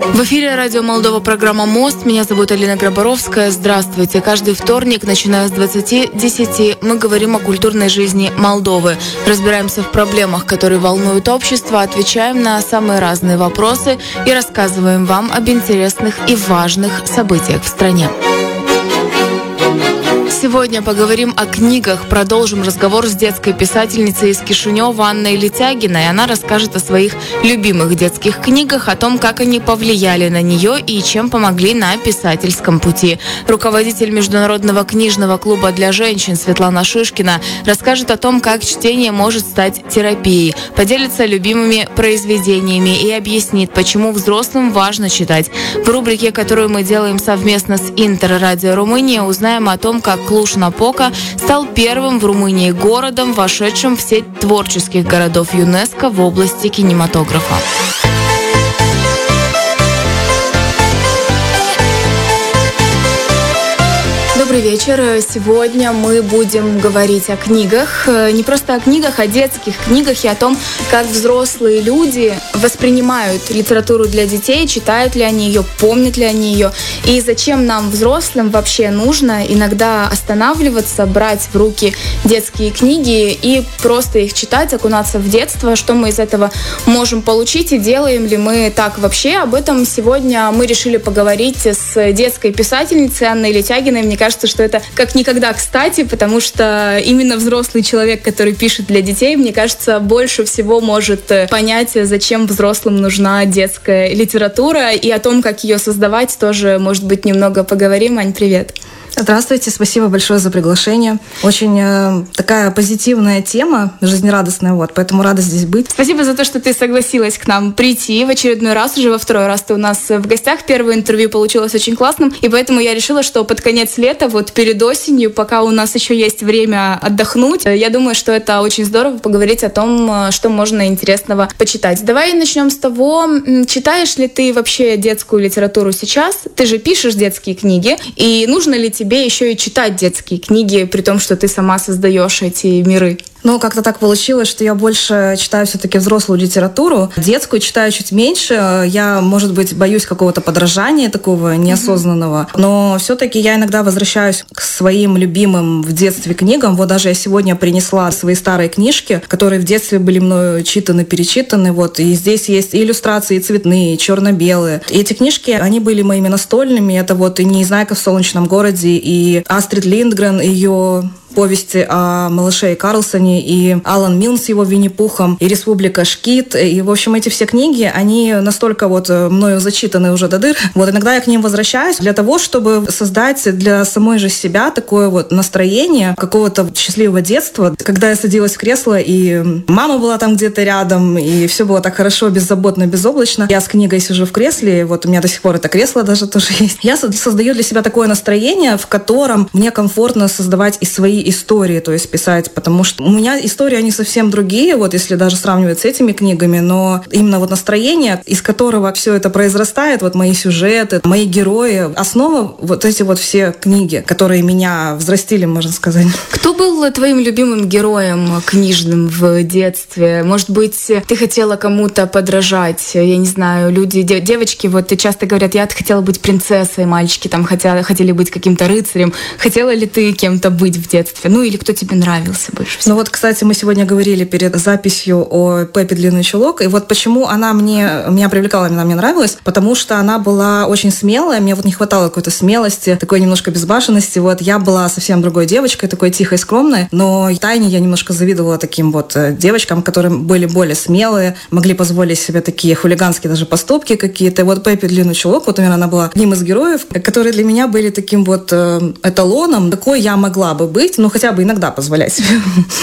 В эфире радио Молдова, программа «Мост». Меня зовут Алина Грабаровская. Здравствуйте. Каждый вторник, начиная с 20:10, мы говорим о культурной жизни Молдовы. Разбираемся в проблемах, которые волнуют общество, отвечаем на самые разные вопросы и рассказываем вам об интересных и важных событиях в стране. Сегодня поговорим о книгах. Продолжим разговор с детской писательницей из Кишинева Анной Летягиной. Она расскажет о своих любимых детских книгах, о том, как они повлияли на нее и чем помогли на писательском пути. Руководитель Международного книжного клуба для женщин Светлана Шишкина расскажет о том, как чтение может стать терапией, поделится любимыми произведениями и объяснит, почему взрослым важно читать. В рубрике, которую мы делаем совместно с Интеррадио Румыния, узнаем о том, как Клуж-Напока стал первым в Румынии городом, вошедшим в сеть творческих городов ЮНЕСКО в области кинематографа. Добрый вечер. Сегодня мы будем говорить о книгах. Не просто о книгах, а детских книгах и о том, как взрослые люди воспринимают литературу для детей, читают ли они ее, помнят ли они ее, и зачем нам, взрослым, вообще нужно иногда останавливаться, брать в руки детские книги и просто их читать, окунаться в детство, что мы из этого можем получить и делаем ли мы так вообще. Об этом сегодня мы решили поговорить с детской писательницей Анной Летягиной. Мне кажется, что это как никогда кстати, потому что именно взрослый человек, который пишет для детей, мне кажется, больше всего может понять, зачем взрослым нужна детская литература, и о том, как ее создавать, тоже, может быть, немного поговорим. Ань, привет. Здравствуйте, спасибо большое за приглашение. Очень такая позитивная тема, жизнерадостная, поэтому рада здесь быть. Спасибо за то, что ты согласилась к нам прийти в очередной раз, уже во второй раз ты у нас в гостях. Первое интервью получилось очень классным, и поэтому я решила, что под конец лета, перед осенью, пока у нас еще есть время отдохнуть, я думаю, что это очень здорово поговорить о том, что можно интересного почитать. Давай начнем с того, читаешь ли ты вообще детскую литературу сейчас? Ты же пишешь детские книги, и нужно ли тебе еще и читать детские книги, при том, что ты сама создаешь эти миры? Как-то так получилось, что я больше читаю все-таки взрослую литературу. Детскую читаю чуть меньше. Я, может быть, боюсь какого-то подражания такого неосознанного. Но все-таки я иногда возвращаюсь к своим любимым в детстве книгам. Даже я сегодня принесла свои старые книжки, которые в детстве были мною читаны, перечитаны. И здесь есть и иллюстрации, и цветные, и черно-белые. И эти книжки, они были моими настольными. Это и «Незнайка в солнечном городе», и Астрид Линдгрен, ее повести о малыше и Карлсоне, и Алан Милн с его Винни-Пухом, и «Республика Шкит». И, в общем, эти все книги, они настолько мною зачитаны уже до дыр. Иногда я к ним возвращаюсь для того, чтобы создать для самой же себя такое настроение какого-то счастливого детства, когда я садилась в кресло, и мама была там где-то рядом, и все было так хорошо, беззаботно, безоблачно. Я с книгой сижу в кресле, у меня до сих пор это кресло даже тоже есть. Я создаю для себя такое настроение, в котором мне комфортно создавать и свои истории, то есть писать, потому что у меня истории, они совсем другие, если даже сравнивать с этими книгами, но именно настроение, из которого все это произрастает, мои сюжеты, мои герои, основа эти все книги, которые меня взрастили, можно сказать. Кто был твоим любимым героем книжным в детстве? Может быть, ты хотела кому-то подражать? Я не знаю, люди, девочки, часто говорят, я хотела быть принцессой, мальчики хотели быть каким-то рыцарем. Хотела ли ты кем-то быть в детстве? Или кто тебе нравился больше всего? Кстати, мы сегодня говорили перед записью о Пеппи Длинный чулок, и почему она меня привлекала, она мне нравилась, потому что она была очень смелая, мне не хватало какой-то смелости, такой немножко безбашенности. Я была совсем другой девочкой, такой тихой, скромной, но втайне я немножко завидовала таким девочкам, которые были более смелые, могли позволить себе такие хулиганские даже поступки какие-то. Пеппи Длинный чулок, наверное, она была одним из героев, которые для меня были таким эталоном, какой я могла бы быть, хотя бы иногда позволять себе,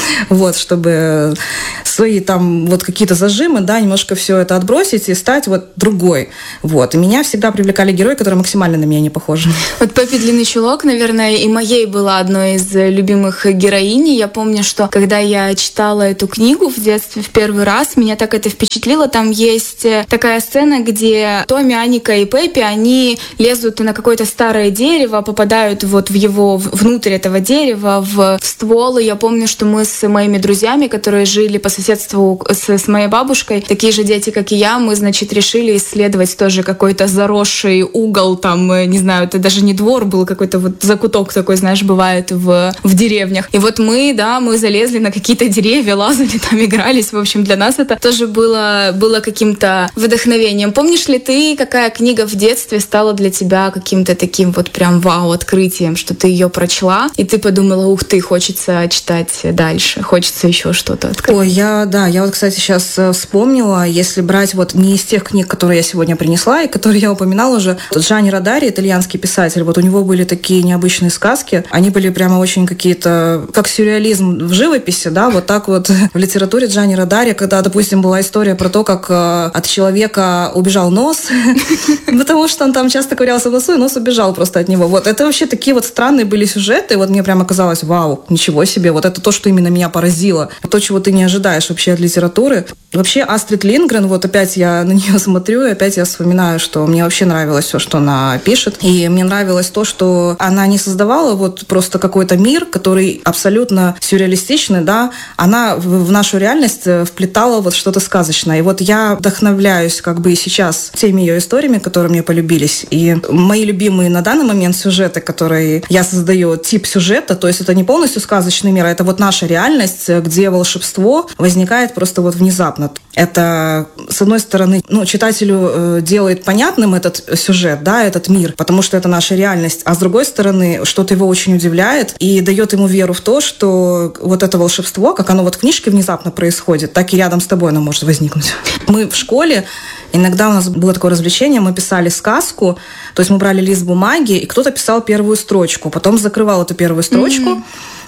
чтобы свои какие-то зажимы, немножко все это отбросить и стать другой. И меня всегда привлекали герои, которые максимально на меня не похожи. Пеппи Длинный чулок, наверное, и моей была одной из любимых героинь. Я помню, что когда я читала эту книгу в детстве в первый раз, меня так это впечатлило. Там есть такая сцена, где Томми, Аника и Пеппи, они лезут на какое-то старое дерево, попадают внутрь этого дерева, в ствол. И я помню, что мы с моими друзьями, которые жили по соседству с моей бабушкой, такие же дети, как и я, мы, значит, решили исследовать тоже какой-то заросший угол, там, не знаю, это даже не двор был, какой-то вот закуток такой, знаешь, бывает в деревнях. И вот мы залезли на какие-то деревья, лазали там, игрались. В общем, для нас это тоже было каким-то вдохновением. Помнишь ли ты, какая книга в детстве стала для тебя каким-то таким вот прям вау-открытием, что ты ее прочла, и ты подумала, ух ты, хочется читать дальше, хочется еще что-то открыть? Ой, я вот, кстати, сейчас вспомнила, если брать вот не из тех книг, которые я сегодня принесла, и которые я упоминала уже, Джанни Родари, итальянский писатель, вот у него были такие необычные сказки, они были прямо очень какие-то, как сюрреализм в живописи, да, вот так вот в литературе Джанни Родари, когда, допустим, была история про то, как от человека убежал нос, потому что он там часто ковырялся в носу, и нос убежал просто от него. Вот это вообще такие вот странные были сюжеты, вот мне прямо казалось, вау, ничего себе, вот это то, что именно меня поразило, то, чего ты не ожидаешь вообще от литературы. Вообще Астрид Линдгрен, вот опять я на нее смотрю, и опять я вспоминаю, что мне вообще нравилось все, что она пишет, и мне нравилось то, что она не создавала вот просто какой-то мир, который абсолютно сюрреалистичный, да, она в нашу реальность вплетала вот что-то сказочное. И вот я вдохновляюсь как бы и сейчас теми ее историями, которые мне полюбились. И мои любимые на данный момент сюжеты, которые я создаю, тип сюжета, то есть это не полностью сказочный мир, а это вот наша реальность, где волшебство возникает просто вот внезапно. Это, с одной стороны, читателю делает понятным этот сюжет, да, этот мир, потому что это наша реальность, а с другой стороны, что-то его очень удивляет и дает ему веру в то, что вот это волшебство, как оно вот в книжке внезапно происходит, так и рядом с тобой оно может возникнуть. Мы в школе, иногда у нас было такое развлечение, мы писали сказку, то есть мы брали лист бумаги, и кто-то писал первую строчку, потом закрывал эту первую строчку,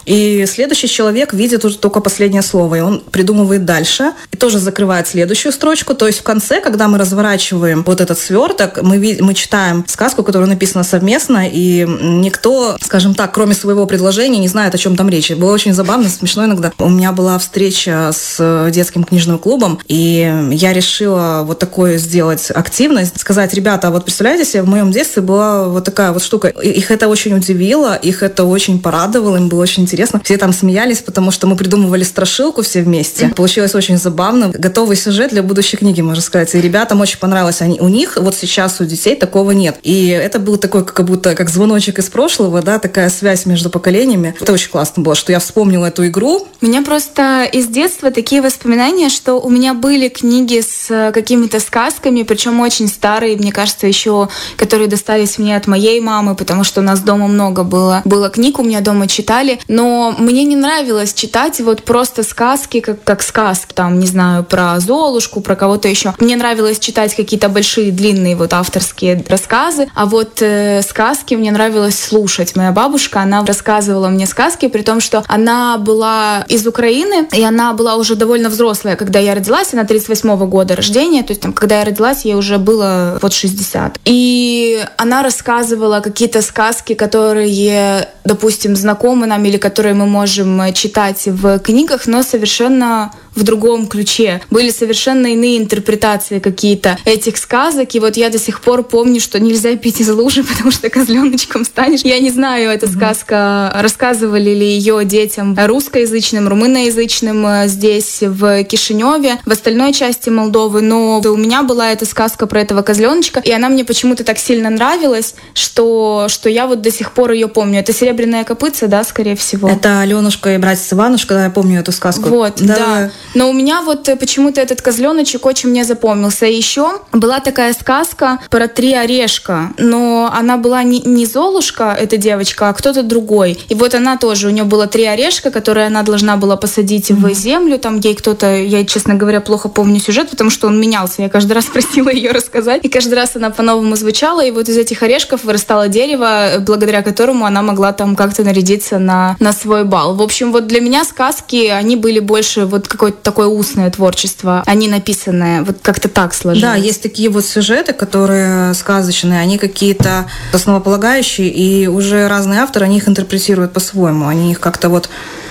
и следующий человек видит уже только последнее слово, и он придумывает дальше, и тоже закрывает следующую строчку. То есть в конце, когда мы разворачиваем вот этот сверток, мы читаем сказку, которая написана совместно, и никто, скажем так, кроме своего предложения, не знает, о чем там речь. Было очень забавно, смешно иногда. У меня была встреча с детским книжным клубом, и я решила вот такое сделать активность, сказать, ребята, вот представляете себе, в моем детстве была вот такая вот штука. Их это очень удивило, их это очень порадовало, им было очень интересно. Все там смеялись, потому что мы придумывали страшилку все вместе. Получилось очень забавно. Готовый сюжет для будущей книги, можно сказать. И ребятам очень понравилось. У них вот сейчас у детей такого нет. И это был такой, как будто как звоночек из прошлого, да, такая связь между поколениями. Это очень классно было, что я вспомнила эту игру. У меня просто из детства такие воспоминания, что у меня были книги с какими-то сказками, причем очень старые, мне кажется, еще, которые достались мне от моей мамы, потому что у нас дома много было книг, у меня дома читали. Но мне не нравилось читать вот просто сказки, как сказки, там, не знаю, про Золушку, про кого-то еще. Мне нравилось читать какие-то большие, длинные вот авторские рассказы, а вот сказки мне нравилось слушать. Моя бабушка, она рассказывала мне сказки, при том, что она была из Украины, и она была уже довольно взрослая, когда я родилась, она 38-го года рождения, то есть там, когда я родилась, ей уже было вот 60. И она рассказывала какие-то сказки, которые, допустим, знакомы нам или которые мы можем читать в книгах, но совершенно в другом ключе. Были совершенно иные интерпретации какие-то этих сказок, и вот я до сих пор помню, что нельзя пить из лужи, потому что козленочком станешь. Я не знаю, эта сказка, рассказывали ли ее детям русскоязычным, румыноязычным здесь, в Кишиневе, в остальной части Молдовы, но у меня была эта сказка про этого козленочка, и она мне почему-то так сильно нравилась, что я вот до сих пор ее помню. Это «Серебряная копытца», да, скорее всего? Это Аленушка и братец Иванушка, да, я помню эту сказку. Вот, да. Но у меня вот почему-то этот козленочек очень мне запомнился. И еще была такая сказка про 3 орешка, но она была не Золушка, эта девочка, а кто-то другой. И вот она тоже, у нее было 3 орешка, которые она должна была посадить в землю. Там ей кто-то, я, честно говоря, плохо помню сюжет, потому что он менялся. Я каждый раз просила ее рассказать, и каждый раз она по-новому звучала. И вот из этих орешков вырастало дерево, благодаря которому она могла там как-то нарядиться на свой бал. В общем, вот для меня сказки, они были больше вот какое-то такое устное творчество, а не написанное. Вот как-то так сложилось. Да, есть такие вот сюжеты, которые сказочные, они какие-то основополагающие, и уже разные авторы, они их интерпретируют по-своему. Они их как-то вот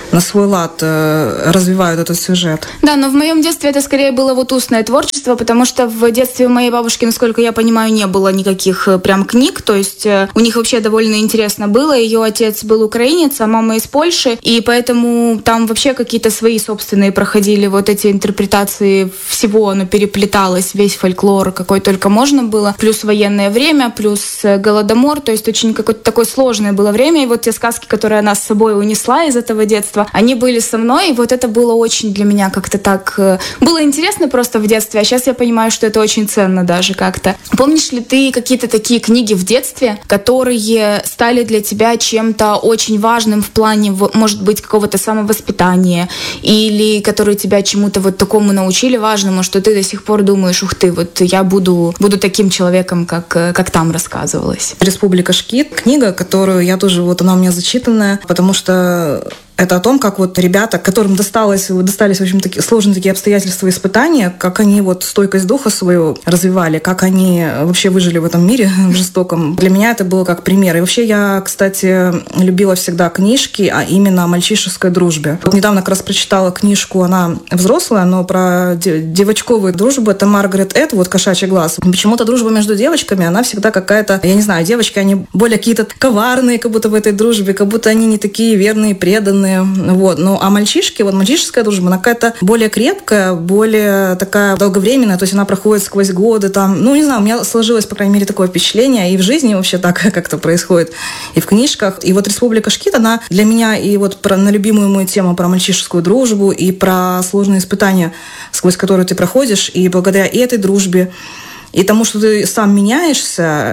на свой лад развивают этот сюжет. Да, но в моем детстве это скорее было вот устное творчество, потому что в детстве у моей бабушки, насколько я понимаю, не было никаких прям книг, то есть у них вообще довольно интересно было. Ее отец был украинец, а мама из Польши, и поэтому там вообще какие-то свои собственные проходили вот эти интерпретации всего, оно переплеталось, весь фольклор, какой только можно было, плюс военное время, плюс голодомор, то есть очень какое-то такое сложное было время, и вот те сказки, которые она с собой унесла из этого детства, они были со мной, и вот это было очень для меня как-то так... Было интересно просто в детстве, а сейчас я понимаю, что это очень ценно даже как-то. Помнишь ли ты какие-то такие книги в детстве, которые стали для тебя чем-то очень важным в плане, может быть, какого-то самовоспитания, или которые тебя чему-то вот такому научили важному, что ты до сих пор думаешь, ух ты, вот я буду таким человеком, как там рассказывалось? «Республика Шкит» — книга, которую я тоже, вот она у меня зачитанная, потому что это о том, как вот ребята, которым достались, в общем, сложные такие обстоятельства и испытания, как они вот стойкость духа свою развивали, как они вообще выжили в этом мире жестоком. Для меня это было как пример. И вообще я, кстати, любила всегда книжки, а именно о мальчишеской дружбе. Вот недавно как раз прочитала книжку, она взрослая, но про девочковую дружбу. Это Маргарет Этвуд «Кошачий глаз». Почему-то дружба между девочками, она всегда какая-то, я не знаю, девочки, они более какие-то коварные, как будто в этой дружбе, как будто они не такие верные, преданные. Вот. Ну, а мальчишки, вот мальчишеская дружба, она какая-то более крепкая, более такая долговременная, то есть она проходит сквозь годы, там, ну, не знаю, у меня сложилось, по крайней мере, такое впечатление, и в жизни вообще так как-то происходит, и в книжках. И вот «Республика Шкит», она для меня и вот на любимую мою тему про мальчишескую дружбу, и про сложные испытания, сквозь которые ты проходишь, и благодаря этой дружбе, и тому, что ты сам меняешься,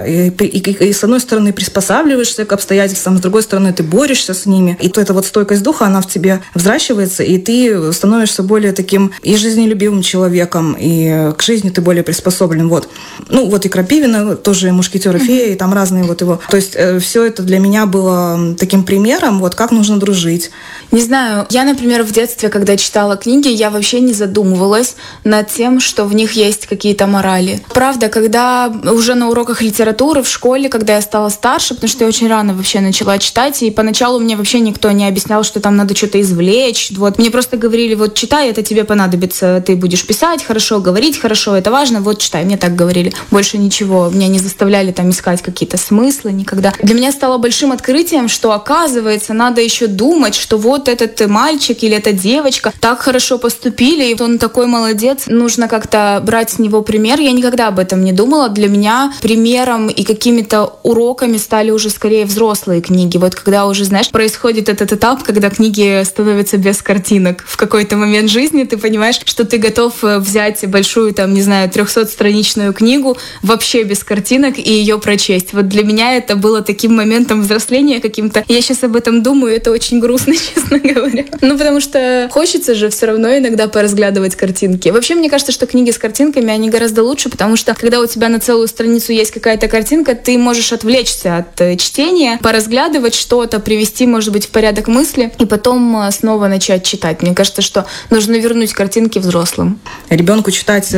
и с одной стороны приспосабливаешься к обстоятельствам, с другой стороны ты борешься с ними. И то эта вот стойкость духа, она в тебе взращивается, и ты становишься более таким и жизнелюбивым человеком, и к жизни ты более приспособлен. Вот. Ну, вот и Крапивина, тоже «Мушкетер и фея», и там разные вот его. То есть все это для меня было таким примером, вот как нужно дружить. Не знаю, я, например, в детстве, когда читала книги, я вообще не задумывалась над тем, что в них есть какие-то морали. Правда, когда уже на уроках литературы в школе, когда я стала старше, потому что я очень рано вообще начала читать, и поначалу мне вообще никто не объяснял, что там надо что-то извлечь. Вот. Мне просто говорили, вот читай, это тебе понадобится, ты будешь писать хорошо, говорить хорошо, это важно, вот читай. Мне так говорили. Больше ничего. Меня не заставляли там искать какие-то смыслы никогда. Для меня стало большим открытием, что, оказывается, надо еще думать, что вот этот мальчик или эта девочка так хорошо поступили, и он такой молодец, нужно как-то брать с него пример. Я никогда об этом не думала. Для меня примером и какими-то уроками стали уже скорее взрослые книги. Вот когда уже, знаешь, происходит этот этап, когда книги становятся без картинок. В какой-то момент жизни ты понимаешь, что ты готов взять большую, там, не знаю, 300-страничную книгу вообще без картинок и ее прочесть. Вот для меня это было таким моментом взросления каким-то. Я сейчас об этом думаю, это очень грустно, честно говоря. Ну, потому что хочется же все равно иногда поразглядывать картинки. Вообще, мне кажется, что книги с картинками, они гораздо лучше, потому что когда у тебя на целую страницу есть какая-то картинка, ты можешь отвлечься от чтения, поразглядывать что-то, привести, может быть, в порядок мысли, и потом снова начать читать. Мне кажется, что нужно вернуть картинки взрослым. Ребенку читать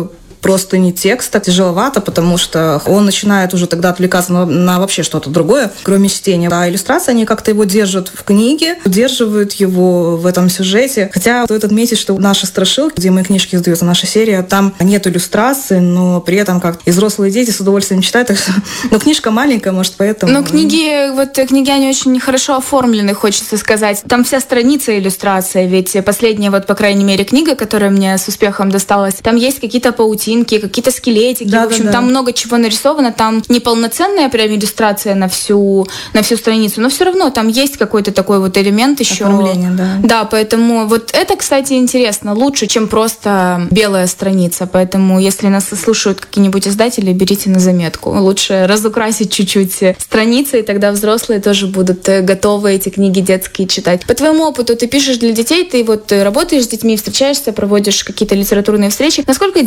просто не текста тяжеловато, потому что он начинает уже тогда отвлекаться на вообще что-то другое, кроме чтения. А иллюстрации, они как-то его держат в книге, удерживают его в этом сюжете. Хотя стоит отметить, что наши страшилки, где мои книжки издаются, наша серия, там нет иллюстраций, но при этом как и взрослые дети с удовольствием читают. Но книжка маленькая, может, поэтому... Но книги, они очень хорошо оформлены, хочется сказать. Там вся страница иллюстрация, ведь последняя, вот, по крайней мере, книга, которая мне с успехом досталась, там есть какие-то паутинки, какие-то скелетики. Да, в общем, там много чего нарисовано. Там не полноценная прям иллюстрация на всю страницу, но все равно там есть какой-то такой вот элемент еще. Оформление, да. Да, поэтому вот это, кстати, интересно. Лучше, чем просто белая страница. Поэтому, если нас слушают какие-нибудь издатели, берите на заметку. Лучше разукрасить чуть-чуть страницы, и тогда взрослые тоже будут готовы эти книги детские читать. По твоему опыту, ты пишешь для детей, ты вот работаешь с детьми, встречаешься, проводишь какие-то литературные встречи. Насколько дети готовы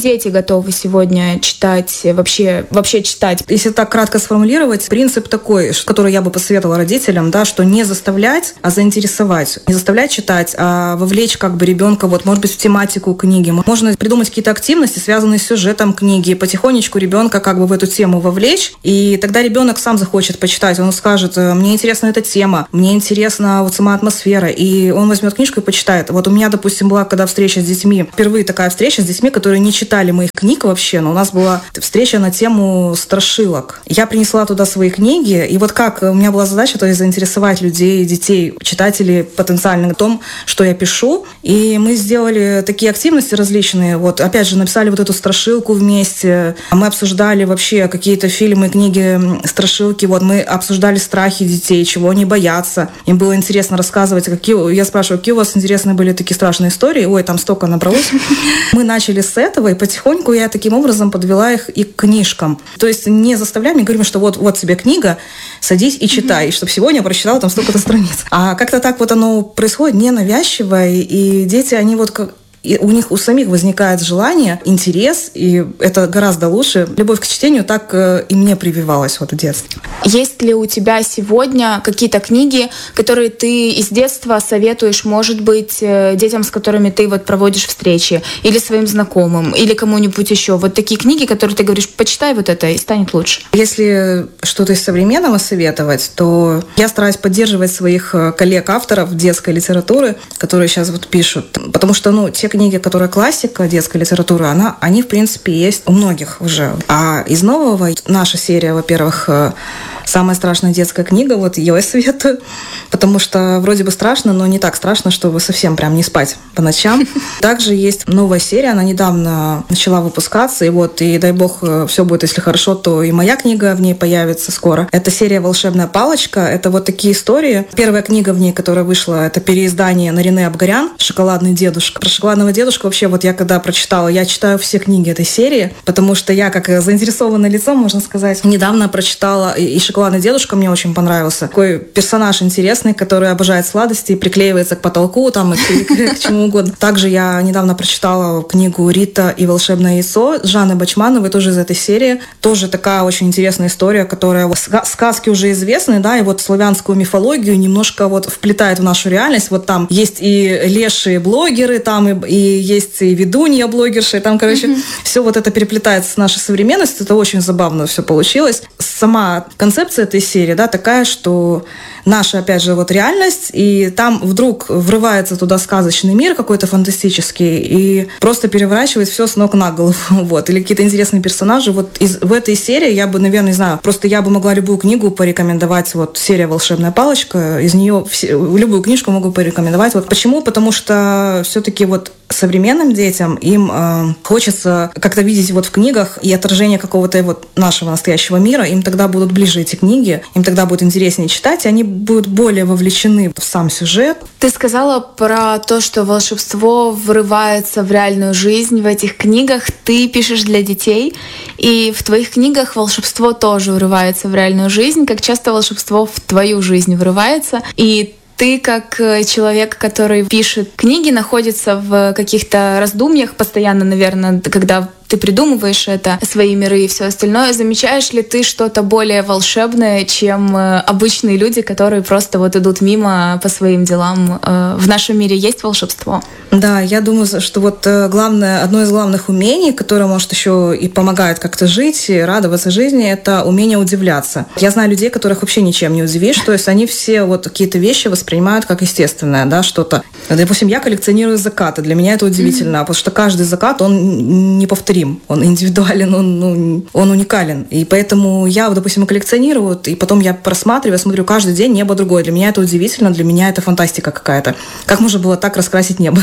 готовы сегодня читать, вообще читать? Если так кратко сформулировать, принцип такой, который я бы посоветовала родителям, да, что не заставлять, а заинтересовать. Не заставлять читать, а вовлечь как бы ребенка, вот, может быть, в тематику книги. Можно придумать какие-то активности, связанные с сюжетом книги, потихонечку ребенка как бы в эту тему вовлечь, и тогда ребенок сам захочет почитать. Он скажет: мне интересна эта тема, мне интересна вот сама атмосфера, и он возьмет книжку и почитает. Вот у меня, допустим, была когда встреча с детьми, впервые такая встреча с детьми, которые не читали моих книг вообще, но у нас была встреча на тему страшилок. Я принесла туда свои книги, и вот как у меня была задача, то есть заинтересовать людей, детей, читателей потенциально о том, что я пишу, и мы сделали такие активности различные. Вот опять же написали вот эту страшилку вместе, мы обсуждали вообще какие-то фильмы, книги, страшилки, вот мы обсуждали страхи детей, чего они боятся. Им было интересно рассказывать, я спрашиваю, какие у вас интересные были такие страшные истории, ой, там столько набралось. Мы начали с этого, и потихоньку я таким образом подвела их и к книжкам. То есть не заставляем, не говорим, что вот тебе книга, садись и читай, и чтобы сегодня я прочитала там столько-то страниц. А как-то так вот оно происходит ненавязчиво, и дети, они вот как... И у них у самих возникает желание, интерес, и это гораздо лучше. Любовь к чтению так и мне прививалась вот в детстве. Есть ли у тебя сегодня какие-то книги, которые ты из детства советуешь, может быть, детям, с которыми ты вот проводишь встречи, или своим знакомым, или кому-нибудь еще? Вот такие книги, которые ты говоришь: почитай вот это, и станет лучше. Если что-то из современного советовать, то я стараюсь поддерживать своих коллег-авторов детской литературы, которые сейчас вот пишут. Потому что, те книги, которые классика детской литературы, они, в принципе, есть у многих уже. А из нового наша серия, во-первых, «Самая страшная детская книга», вот ее я советую, потому что вроде бы страшно, но не так страшно, чтобы совсем прям не спать по ночам. Также есть новая серия, она недавно начала выпускаться, и дай бог, все будет, если хорошо, то и моя книга в ней появится скоро. Это серия «Волшебная палочка», это вот такие истории. Первая книга в ней, которая вышла, это переиздание Наринэ Абгарян «Шоколадный дедушка». Про шоколадного дедушку вообще, вот я когда прочитала, я читаю все книги этой серии, потому что я, как заинтересованное лицо, можно сказать, недавно прочитала и «Шоколадный дедушка» мне очень понравился. Такой персонаж интересный, который обожает сладости и приклеивается к потолку там, и к чему угодно. Также я недавно прочитала книгу «Рита и волшебное яйцо» Жанны Бачмановой, тоже из этой серии. Тоже такая очень интересная история, которая... Сказки уже известны, да, и вот славянскую мифологию немножко вот вплетает в нашу реальность. Вот там есть и лешие блогеры, там и есть и ведунья блогерши, там, короче, все вот это переплетается с нашей современностью. Это очень забавно все получилось. Сама концепция этой серии, да, такая, что наша, опять же, вот реальность, и там вдруг врывается туда сказочный мир какой-то фантастический и просто переворачивает все с ног на голову, вот, или какие-то интересные персонажи. Вот в этой серии я бы, наверное, не знаю, просто я бы могла любую книгу порекомендовать, вот, серия «Волшебная палочка», из нее любую книжку могу порекомендовать. Вот почему? Потому что все-таки вот современным детям им хочется как-то видеть вот в книгах и отражение какого-то вот нашего настоящего мира, им тогда будут ближе эти книги, им тогда будет интереснее читать, и они будут более вовлечены в сам сюжет. Ты сказала про то, что волшебство врывается в реальную жизнь в этих книгах. Ты пишешь для детей, и в твоих книгах волшебство тоже врывается в реальную жизнь. Как часто волшебство в твою жизнь врывается? И ты, как человек, который пишет книги, находится в каких-то раздумьях постоянно, наверное, когда ты придумываешь это, свои миры и все остальное. Замечаешь ли ты что-то более волшебное, чем обычные люди, которые просто вот идут мимо по своим делам? В нашем мире есть волшебство? Да, я думаю, что вот главное, одно из главных умений, которое, может, еще и помогает как-то жить и радоваться жизни, это умение удивляться. Я знаю людей, которых вообще ничем не удивишь, то есть они все вот какие-то вещи воспринимают как естественное, да, что-то. Допустим, я коллекционирую закаты, для меня это удивительно, потому что каждый закат, он неповторим. Он индивидуален, он уникален. И поэтому я, допустим, коллекционирую, и потом я просматриваю, смотрю каждый день небо другое. Для меня это удивительно, для меня это фантастика какая-то. Как можно было так раскрасить небо?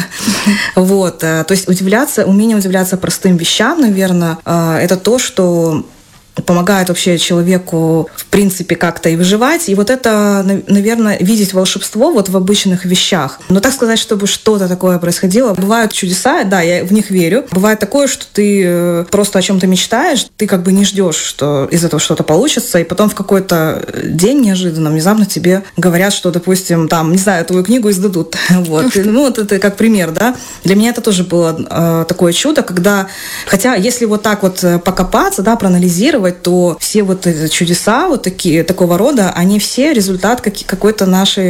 Вот. То есть умение удивляться простым вещам, наверное, это то, что помогает вообще человеку, в принципе, как-то и выживать. И вот это, наверное, видеть волшебство вот в обычных вещах. Но так сказать, чтобы что-то такое происходило. Бывают чудеса, да, я в них верю. Бывает такое, что ты просто о чем-то мечтаешь, ты как бы не ждешь, что из этого что-то получится, и потом в какой-то день неожиданно, внезапно тебе говорят, что, допустим, там, не знаю, твою книгу издадут. Вот. Ну, вот это как пример, да. Для меня это тоже было такое чудо, когда, хотя если вот так вот покопаться, да, проанализировать, то все вот эти чудеса вот такие, такого рода, они все результат какого-то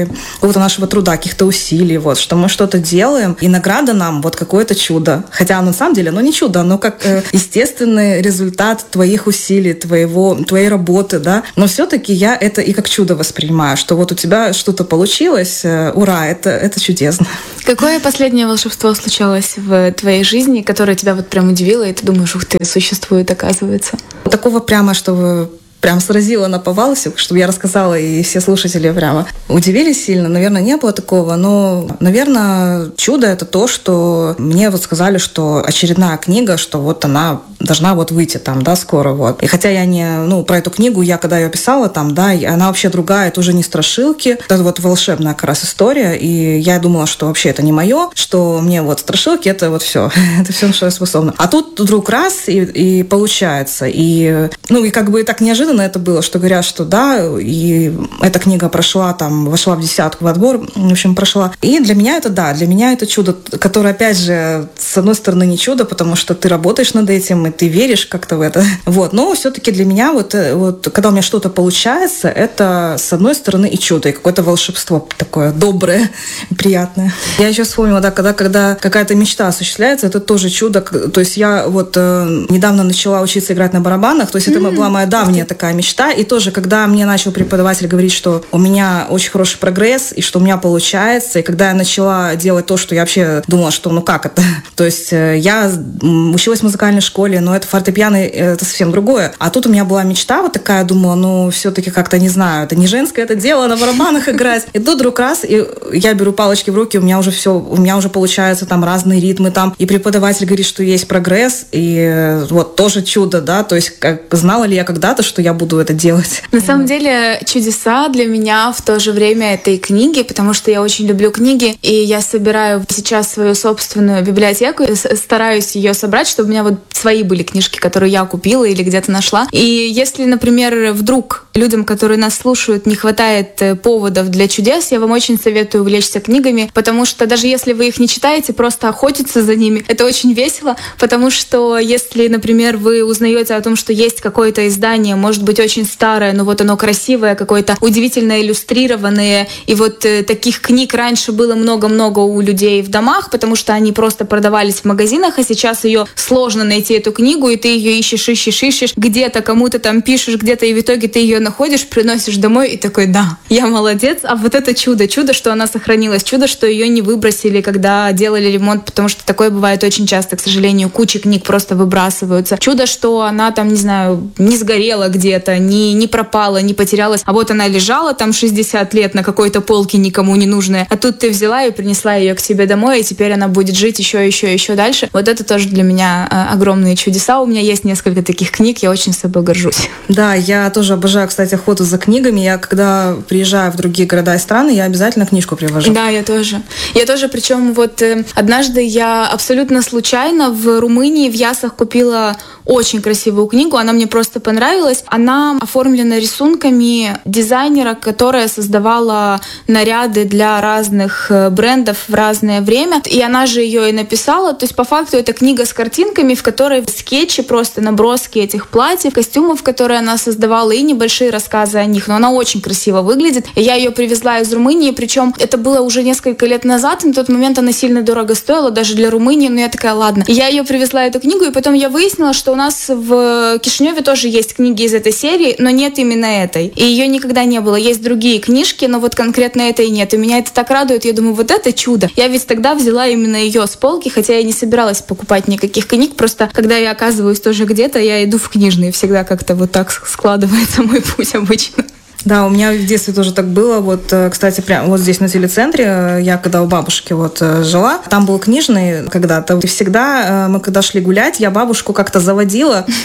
нашего труда, каких-то усилий, вот, что мы что-то делаем, и награда нам вот какое-то чудо. Хотя на самом деле оно не чудо, оно как естественный результат твоих усилий, твоей работы, да. Но все-таки я это и как чудо воспринимаю, что вот у тебя что-то получилось, ура, это чудесно. Какое последнее волшебство случалось в твоей жизни, которое тебя вот прям удивило, и ты думаешь, ух ты, существует, оказывается? Такого прямо, чтобы прям сразила наповал, чтобы я рассказала, и все слушатели прямо удивились сильно. Наверное, не было такого, но, наверное, чудо — это то, что мне вот сказали, что очередная книга, что вот она должна вот выйти там, да, скоро вот. И хотя я про эту книгу, я когда ее писала там, да, она вообще другая, это уже не страшилки, это вот волшебная как раз история, и я думала, что вообще это не мое, что мне вот страшилки — это вот все, это все, на что я способна. А тут вдруг раз, и получается, и как бы так неожиданно это было, что говорят, что да, и эта книга вошла в десятку в отбор, в общем, прошла. И для меня это чудо, которое, опять же, с одной стороны не чудо, потому что ты работаешь над этим, и ты веришь как-то в это. Вот. Но все-таки для меня вот когда у меня что-то получается, это, с одной стороны, и чудо, и какое-то волшебство такое доброе, приятное. Я еще вспомнила, да, когда какая-то мечта осуществляется, это тоже чудо. То есть я вот недавно начала учиться играть на барабанах, то есть это была моя давняя такая мечта. И тоже, когда мне начал преподаватель говорить, что у меня очень хороший прогресс, и что у меня получается, и когда я начала делать то, что я вообще думала, что как это? То есть я училась в музыкальной школе, но это фортепиано, это совсем другое. А тут у меня была мечта вот такая, думала, все-таки как-то, не знаю, это не женское это дело, на барабанах играть. И тут вдруг раз, и я беру палочки в руки, у меня уже получаются там разные ритмы там, и преподаватель говорит, что есть прогресс, и вот тоже чудо, да, то есть знала ли я когда-то, что я буду это делать? На самом деле чудеса для меня в то же время это и книги, потому что я очень люблю книги, и я собираю сейчас свою собственную библиотеку, и стараюсь ее собрать, чтобы у меня вот свои были книжки, которые я купила или где-то нашла. И если, например, вдруг людям, которые нас слушают, не хватает поводов для чудес, я вам очень советую увлечься книгами, потому что даже если вы их не читаете, просто охотиться за ними, это очень весело, потому что если, например, вы узнаете о том, что есть какое-то издание, может быть, очень старое, но вот оно красивое, какое-то удивительно иллюстрированное, и вот таких книг раньше было много-много у людей в домах, потому что они просто продавались в магазинах, а сейчас ее сложно найти, эту книгу, и ты ее ищешь, где-то кому-то там пишешь, где-то, и в итоге ты ее находишь, приносишь домой, и такой, да, я молодец, а вот это чудо, что она сохранилась, чудо, что ее не выбросили, когда делали ремонт, потому что такое бывает очень часто, к сожалению, куча книг просто выбрасываются. Чудо, что она там, не знаю, не сгорела где-то, не пропала, не потерялась, а вот она лежала там 60 лет на какой-то полке никому не нужная, а тут ты взяла и принесла ее к себе домой, и теперь она будет жить еще дальше. Вот это тоже для меня огромные чудеса. У меня есть несколько таких книг, я очень собой горжусь. Да, я тоже обожаю, кстати, охоту за книгами. Я когда приезжаю в другие города и страны, я обязательно книжку привожу. Да, я тоже. Причем вот однажды я абсолютно случайно в Румынии в Ясах купила очень красивую книгу, она мне просто понравилась. Она оформлена рисунками дизайнера, которая создавала наряды для разных брендов в разное время. И она же ее и написала. То есть по факту это книга с картинками, в которой скетчи, просто наброски этих платьев, костюмов, которые она создавала, и небольшие рассказы о них. Но она очень красиво выглядит. И я ее привезла из Румынии, причем это было уже несколько лет назад, и на тот момент она сильно дорого стоила, даже для Румынии, но я такая, ладно. И я ее привезла, эту книгу, и потом я выяснила, что у нас в Кишиневе тоже есть книги из этой серии, но нет именно этой. И ее никогда не было. Есть другие книжки, но вот конкретно этой нет. И меня это так радует. Я думаю, вот это чудо. Я ведь тогда взяла именно ее с полки, хотя я не собиралась покупать никаких книг. Просто когда я оказываюсь тоже где-то, я иду в книжные. Всегда как-то вот так складывается мой путь обычно. Да, у меня в детстве тоже так было. Вот, кстати, прямо вот здесь на телецентре, я когда у бабушки вот жила, там был книжный когда-то. И всегда мы когда шли гулять, я бабушку как-то заводила.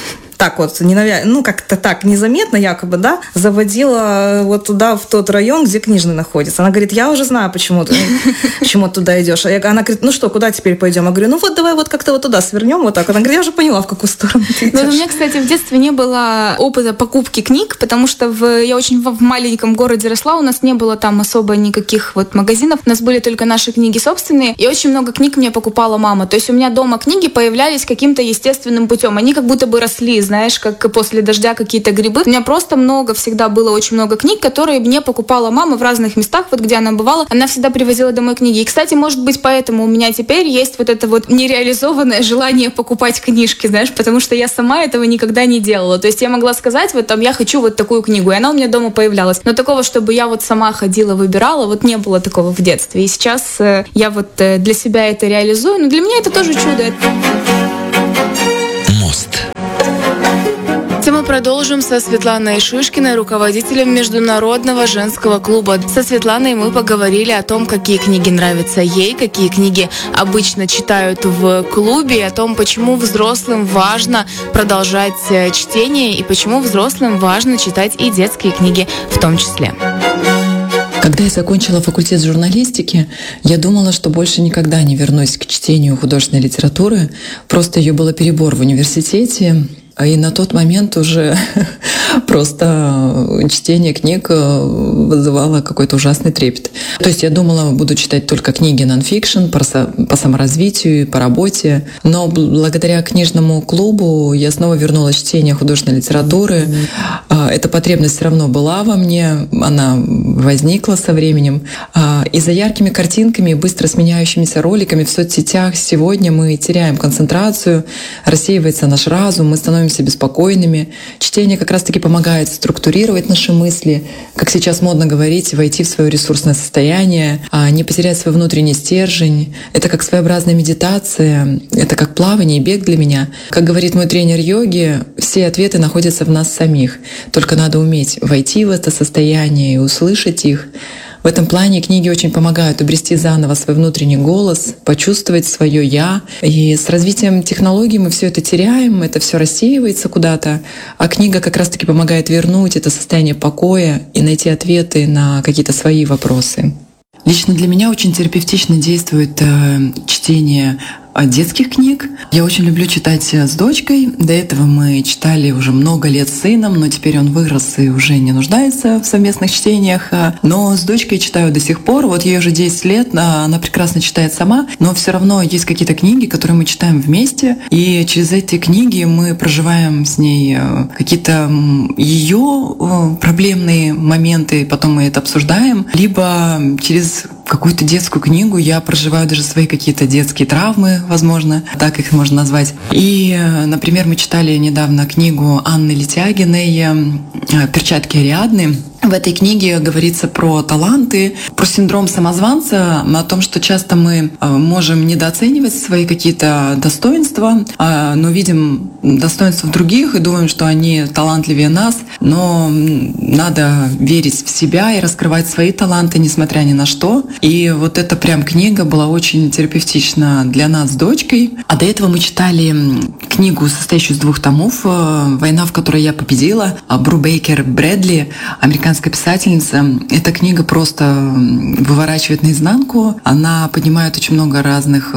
так вот, как-то так незаметно якобы, да, заводила вот туда, в тот район, где книжный находится. Она говорит, я уже знаю, почему ты туда идешь. Она говорит, ну что, куда теперь пойдем? Я говорю, ну вот давай вот как-то вот туда свернем вот так. Она говорит, я уже поняла, в какую сторону ты идешь. У меня, кстати, в детстве не было опыта покупки книг, потому что я очень в маленьком городе росла, у нас не было там особо никаких вот магазинов, у нас были только наши книги собственные, и очень много книг мне покупала мама. То есть у меня дома книги появлялись каким-то естественным путем. Они как будто бы росли, знаешь, как после дождя какие-то грибы. У меня просто всегда было очень много книг, которые мне покупала мама в разных местах, вот где она бывала, она всегда привозила домой книги. И, кстати, может быть, поэтому у меня теперь есть вот это вот нереализованное желание покупать книжки, знаешь, потому что я сама этого никогда не делала. То есть я могла сказать, вот там, я хочу вот такую книгу, и она у меня дома появлялась. Но такого, чтобы я вот сама ходила, выбирала, вот не было такого в детстве. И сейчас я вот для себя это реализую, но для меня это тоже чудо. Мост. Мы продолжим со Светланой Шишкиной, руководителем Международного женского клуба. Со Светланой мы поговорили о том, какие книги нравятся ей, какие книги обычно читают в клубе, и о том, почему взрослым важно продолжать чтение и почему взрослым важно читать и детские книги в том числе. Когда я закончила факультет журналистики, я думала, что больше никогда не вернусь к чтению художественной литературы. Просто ее было перебор в университете. И на тот момент уже просто чтение книг вызывало какой-то ужасный трепет. То есть я думала, буду читать только книги нон-фикшн по саморазвитию, по работе. Но благодаря книжному клубу я снова вернулась в чтение художественной литературы. Эта потребность все равно была во мне, она возникла со временем. И за яркими картинками и быстро сменяющимися роликами в соцсетях сегодня мы теряем концентрацию, рассеивается наш разум, мы становимся беспокойными. Чтение как раз-таки помогает структурировать наши мысли, как сейчас модно говорить, войти в свое ресурсное состояние, не потерять свой внутренний стержень. Это как своеобразная медитация, это как плавание и бег для меня. Как говорит мой тренер йоги, все ответы находятся в нас самих. Только надо уметь войти в это состояние и услышать их. В этом плане книги очень помогают обрести заново свой внутренний голос, почувствовать свое «я». И с развитием технологий мы все это теряем, это все рассеивается куда-то, а книга как раз-таки помогает вернуть это состояние покоя и найти ответы на какие-то свои вопросы. Лично для меня очень терапевтично действует чтение детских книг. Я очень люблю читать с дочкой. До этого мы читали уже много лет с сыном, но теперь он вырос и уже не нуждается в совместных чтениях. Но с дочкой читаю до сих пор. Вот ей уже 10 лет, она прекрасно читает сама, но все равно есть какие-то книги, которые мы читаем вместе. И через эти книги мы проживаем с ней какие-то ее проблемные моменты, потом мы это обсуждаем. Либо через какую-то детскую книгу я проживаю даже свои какие-то детские травмы, возможно, так их можно назвать. И, например, мы читали недавно книгу Анны Летягиной «Перчатки Ариадны». В этой книге говорится про таланты, про синдром самозванца, о том, что часто мы можем недооценивать свои какие-то достоинства, но видим достоинства в других и думаем, что они талантливее нас, но надо верить в себя и раскрывать свои таланты, несмотря ни на что. И вот эта прям книга была очень терапевтична для нас с дочкой. А до этого мы читали книгу, состоящую из 2 томов «Война, в которой я победила», Брубейкер Брэдли, американская писательница. Эта книга просто выворачивает наизнанку. Она поднимает очень много разных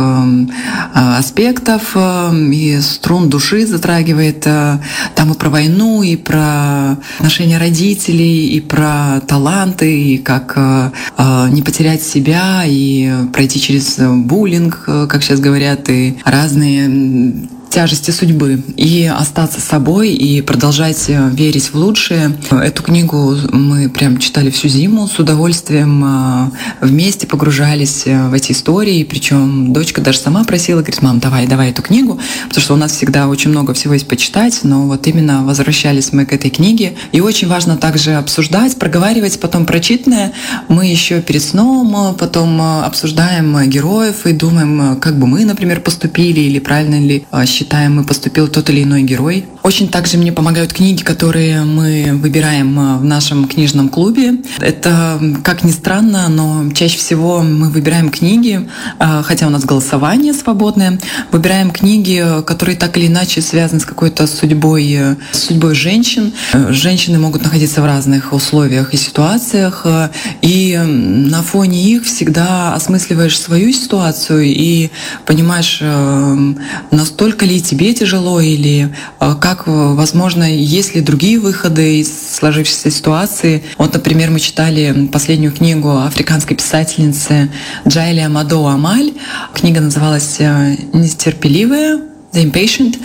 аспектов и струн души затрагивает. Там и про войну, и про отношения родителей, и про таланты, и как не потерять себя, и пройти через буллинг, как сейчас говорят, и разные тяжести судьбы, и остаться собой, и продолжать верить в лучшее. Эту книгу мы прям читали всю зиму с удовольствием, вместе погружались в эти истории, причем дочка даже сама просила, говорит: мам, давай эту книгу, потому что у нас всегда очень много всего есть почитать, но вот именно возвращались мы к этой книге. И очень важно также обсуждать, проговаривать потом прочитанное. Мы еще перед сном потом обсуждаем героев и думаем, как бы мы, например, поступили, или правильно ли считаем читаем и поступил тот или иной герой. Очень также мне помогают книги, которые мы выбираем в нашем книжном клубе. Это, как ни странно, но чаще всего мы выбираем книги, хотя у нас голосование свободное, выбираем книги, которые так или иначе связаны с какой-то судьбой женщин. Женщины могут находиться в разных условиях и ситуациях, и на фоне их всегда осмысливаешь свою ситуацию и понимаешь, настолько ли тебе тяжело или как, возможно, есть ли другие выходы из сложившейся ситуации. Вот, например, мы читали последнюю книгу африканской писательницы Джайли Амадо Амаль. Книга называлась «Нетерпеливая», The Impatient.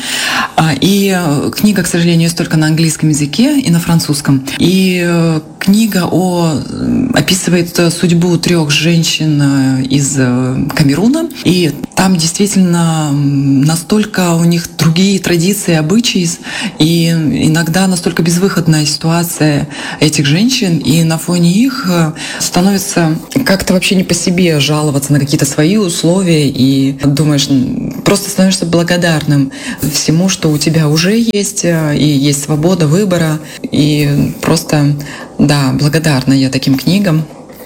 И книга, к сожалению, есть только на английском языке и на французском. И книга описывает судьбу 3 женщин из Камеруна. И там действительно настолько у них другие традиции, обычаи, и иногда настолько безвыходная ситуация этих женщин. И на фоне их становится как-то вообще не по себе жаловаться на какие-то свои условия. И думаешь, просто становишься благодарным всему, что у тебя уже есть, и есть свобода выбора. И просто, да, благодарна я таким книгам.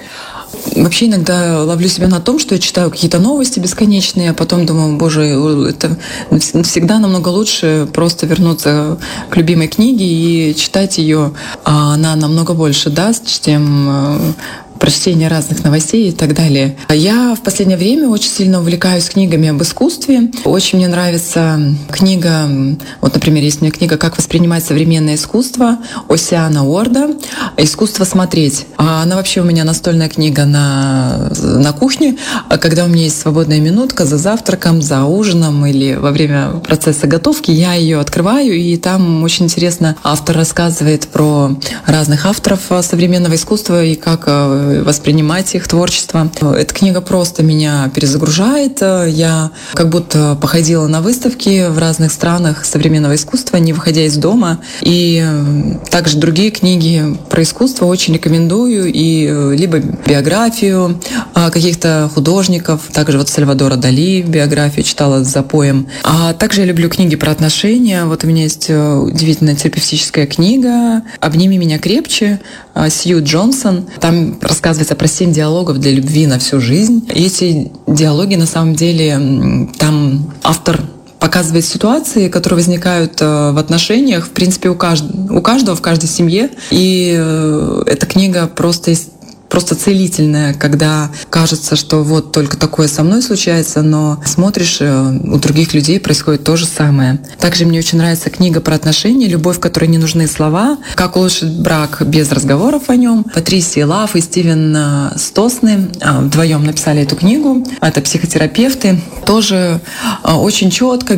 Вообще иногда ловлю себя на том, что я читаю какие-то новости бесконечные, а потом думаю, боже, это всегда намного лучше просто вернуться к любимой книге и читать ее. Она намного больше даст, чем прочтение разных новостей и так далее. Я в последнее время очень сильно увлекаюсь книгами об искусстве. Очень мне нравится книга, вот, например, есть у меня книга «Как воспринимать современное искусство» Осиана Уорда «Искусство смотреть». Она вообще у меня настольная книга на кухне, когда у меня есть свободная минутка за завтраком, за ужином или во время процесса готовки, я ее открываю, и там очень интересно автор рассказывает про разных авторов современного искусства и как воспринимать их творчество. Эта книга просто меня перезагружает. Я как будто походила на выставки в разных странах современного искусства, не выходя из дома. И также другие книги про искусство очень рекомендую. И либо биографию каких-то художников, также вот Сальвадора Дали биографию читала с запоем. А также я люблю книги про отношения. Вот у меня есть удивительная терапевтическая книга «Обними меня крепче» Сью Джонсон. Там рассказывается про 7 диалогов для любви на всю жизнь. И эти диалоги, на самом деле, там автор показывает ситуации, которые возникают в отношениях, в принципе, у каждого, в каждой семье. И эта книга просто целительная, когда кажется, что вот только такое со мной случается, но смотришь, у других людей происходит то же самое. Также мне очень нравится книга про отношения «Любовь, в которой не нужны слова», «Как улучшить брак без разговоров о нем». Патрисия Лав и Стивен Стосны вдвоем написали эту книгу. Это психотерапевты. Тоже очень четко,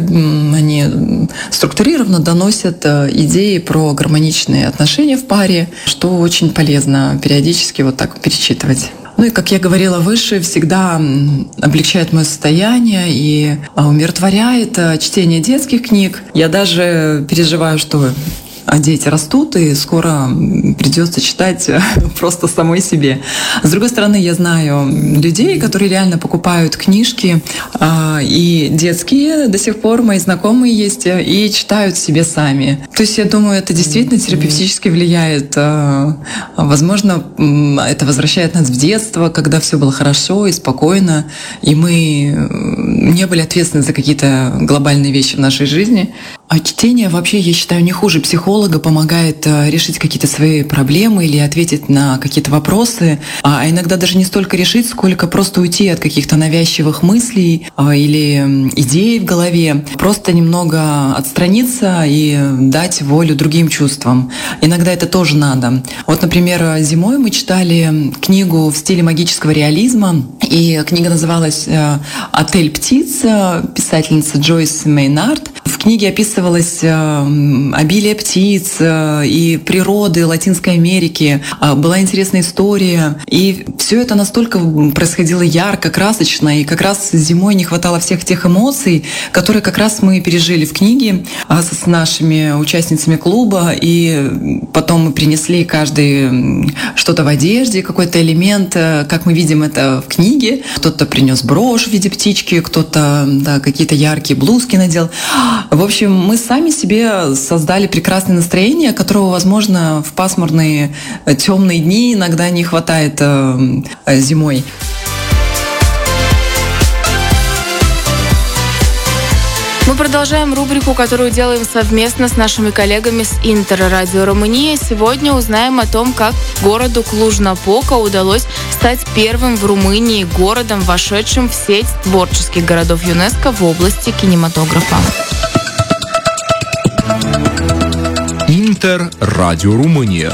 они структурированно доносят идеи про гармоничные отношения в паре, что очень полезно периодически вот так перечитывать. Ну и, как я говорила выше, всегда облегчает мое состояние и умиротворяет чтение детских книг. Я даже переживаю, что дети растут, и скоро придется читать просто самой себе. С другой стороны, я знаю людей, которые реально покупают книжки, и детские до сих пор, мои знакомые есть, и читают себе сами. То есть, я думаю, это действительно терапевтически влияет. Возможно, это возвращает нас в детство, когда все было хорошо и спокойно, и мы не были ответственны за какие-то глобальные вещи в нашей жизни. А чтение вообще, я считаю, не хуже психолога, помогает решить какие-то свои проблемы или ответить на какие-то вопросы, а иногда даже не столько решить, сколько просто уйти от каких-то навязчивых мыслей или идей в голове, просто немного отстраниться и дать волю другим чувствам. Иногда это тоже надо. Вот, например, зимой мы читали книгу в стиле магического реализма, и книга называлась «Отель птиц», писательница Джойс Мейнард. В книге описывалось обилие птиц и природы Латинской Америки. Была интересная история. И все это настолько происходило ярко, красочно, и как раз зимой не хватало всех тех эмоций, которые как раз мы пережили в книге с нашими участницами клуба, и потом мы принесли каждый что-то в одежде, какой-то элемент, как мы видим это в книге. Кто-то принес брошь в виде птички, кто-то какие-то яркие блузки надел. В общем, мы сами себе создали прекрасное настроение, которого, возможно, в пасмурные темные дни иногда не хватает зимой. Мы продолжаем рубрику, которую делаем совместно с нашими коллегами с Интеррадио Румыния. Сегодня узнаем о том, как городу Клуж-Напока удалось стать первым в Румынии городом, вошедшим в сеть творческих городов ЮНЕСКО в области кинематографа. Интеррадио Румыния.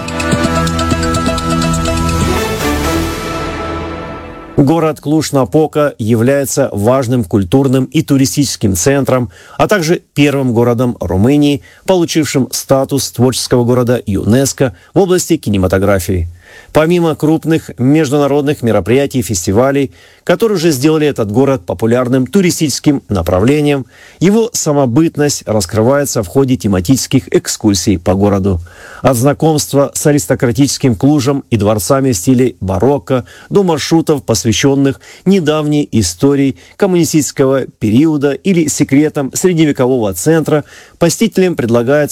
Город Клуж-Напока является важным культурным и туристическим центром, а также первым городом Румынии, получившим статус творческого города ЮНЕСКО в области кинематографии. Помимо крупных международных мероприятий и фестивалей, которые уже сделали этот город популярным туристическим направлением, его самобытность раскрывается в ходе тематических экскурсий по городу. От знакомства с аристократическим Клужем и дворцами в стиле барокко до маршрутов, посвященных недавней истории коммунистического периода или секретам средневекового центра, посетителям предлагается